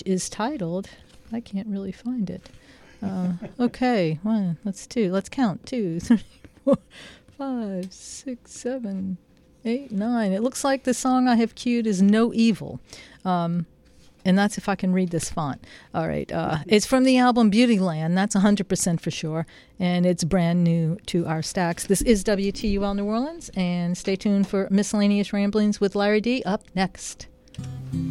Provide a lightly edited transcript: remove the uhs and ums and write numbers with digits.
is titled, I can't really find it. Okay, let's count. 2, 3, 4, 5, 6, 7, 8, 9. It looks like the song I have queued is No Evil. And that's if I can read this font. All right. It's from the album Beautyland. That's 100% for sure. And it's brand new to our stacks. This is WTUL New Orleans. And stay tuned for Miscellaneous Ramblings with Larry D. up next.